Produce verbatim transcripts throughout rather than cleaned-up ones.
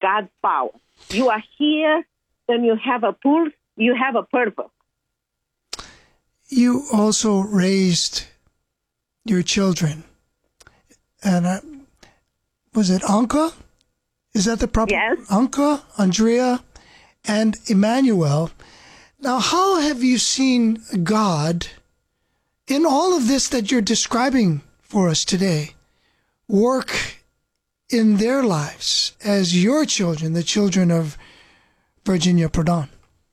God's power. You are here, and you have a pulse, you have a purpose. You also raised your children. And uh, was it Anka? Is that the proper? Yes. Anka, Andrea, and Emmanuel. Now, how have you seen God in all of this that you're describing for us today work in their lives as your children, the children of Virginia Prodan?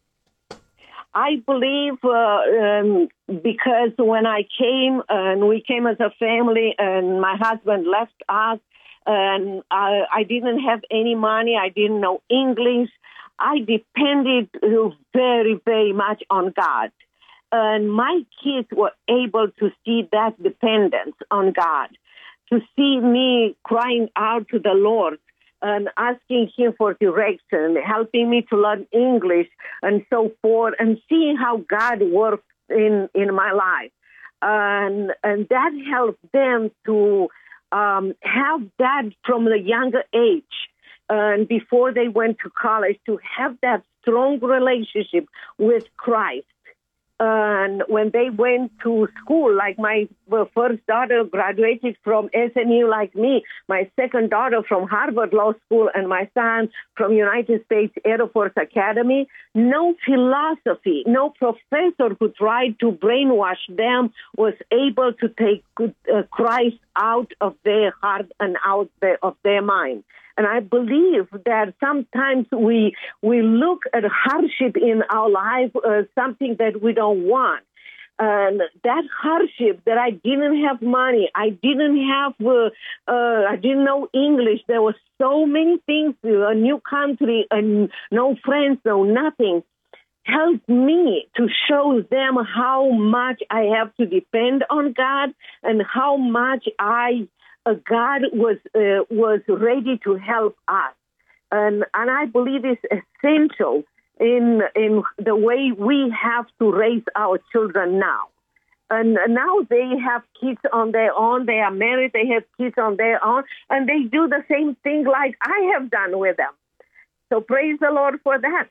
I believe uh, um, because when I came, and we came as a family, and my husband left us, and I, I didn't have any money, I didn't know English, I depended very, very much on God. And my kids were able to see that dependence on God, to see me crying out to the Lord and asking Him for direction, helping me to learn English and so forth, and seeing how God worked in, in my life. And, and that helped them to um, have that from the younger age. And before they went to college, to have that strong relationship with Christ. And when they went to school, like my first daughter graduated from S M U like me, my second daughter from Harvard Law School, and my son from United States Air Force Academy, no philosophy, no professor who tried to brainwash them was able to take uh, Christ out of their heart and out their, of their mind. And I believe that sometimes we we look at hardship in our life as something that we don't want. And that hardship that I didn't have money, I didn't have, uh, uh, I didn't know English. There were so many things, a new country, and no friends, no nothing, helped me to show them how much I have to depend on God and how much I Uh, God was uh, was ready to help us, and and I believe it's essential in in the way we have to raise our children now. And now they have kids on their own. They are married. They have kids on their own, and they do the same thing like I have done with them. So praise the Lord for that.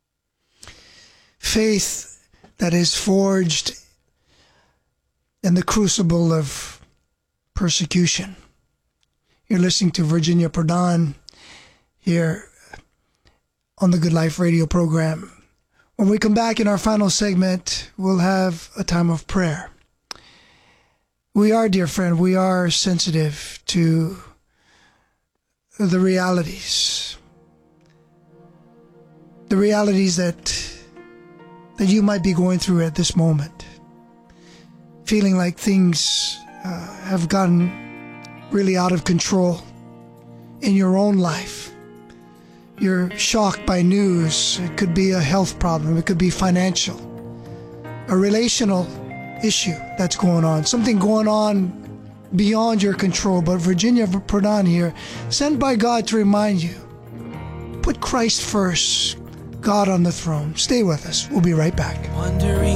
Faith that is forged in the crucible of persecution. You're listening to Virginia Prodan here on the Good Life Radio program. When we come back in our final segment, we'll have a time of prayer. We are, dear friend, we are sensitive to the realities. The realities that that you might be going through at this moment. Feeling like things uh, have gotten really out of control in your own life. You're shocked by news. It could be a health problem. It could be financial. A relational issue that's going on. Something going on beyond your control. But Virginia Prodan here, sent by God to remind you, put Christ first, God on the throne. Stay with us. We'll be right back. Wondering